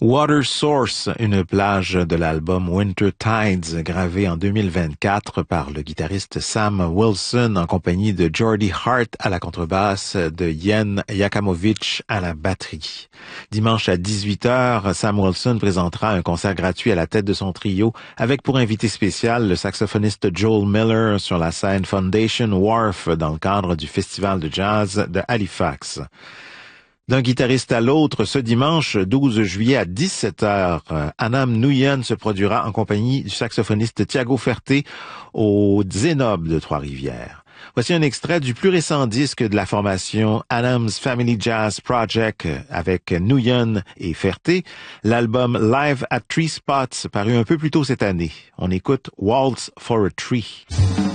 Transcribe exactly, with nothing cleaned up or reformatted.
Water Source, une plage de l'album Winter Tides, gravé en deux mille vingt-quatre par le guitariste Sam Wilson en compagnie de Geordie Hart à la contrebasse, de Jen Jakomovic à la batterie. Dimanche à dix-huit heures, Sam Wilson présentera un concert gratuit à la tête de son trio avec pour invité spécial le saxophoniste Joel Miller sur la scène Foundation Wharf dans le cadre du Festival de jazz de Halifax. D'un guitariste à l'autre, ce dimanche douze juillet à dix-sept heures, Anam Nguyen se produira en compagnie du saxophoniste Thiago Ferté au Zénob de Trois-Rivières. Voici un extrait du plus récent disque de la formation Adam's Family Jazz Project avec Nguyen et Ferté, l'album Live at Three Spots paru un peu plus tôt cette année. On écoute Waltz for a Tree.